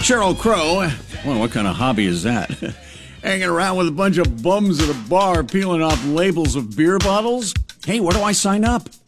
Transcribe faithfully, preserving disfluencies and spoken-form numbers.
Sheryl Crow. Well, what kind of hobby is that? Hanging around with a bunch of bums at a bar peeling off labels of beer bottles? Hey, where do I sign up?